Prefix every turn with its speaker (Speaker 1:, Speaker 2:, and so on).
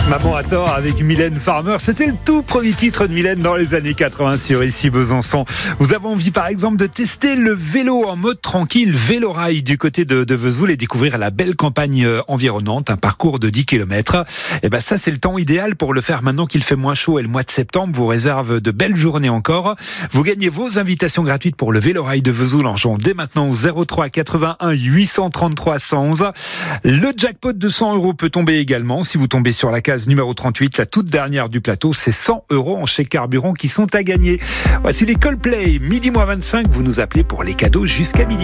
Speaker 1: Maman à tort avec Mylène Farmer. C'était le tout premier titre de Mylène dans les années 80 sur ici Besançon. Vous avez envie par exemple de tester le vélo en mode tranquille, Vélorail du côté de Vesoul et découvrir la belle campagne environnante, un parcours de 10 km. Et ben ça c'est le temps idéal pour le faire maintenant qu'il fait moins chaud et le mois de septembre vous réserve de belles journées encore. Vous gagnez vos invitations gratuites pour le Vélorail de Vesoul en jouant dès maintenant au 03 81 833 111. Le jackpot de 100 € peut tomber également si vous tombez sur la case numéro 38, la toute dernière du plateau. C'est 100 € en chèque carburant qui sont à gagner. Voici les Coldplay, midi moins 25. Vous nous appelez pour les cadeaux jusqu'à midi.